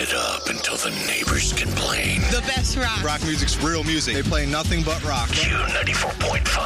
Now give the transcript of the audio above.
it up until the neighbors complain. The best rock. Rock music's real music. They play nothing but rock. Q94.5.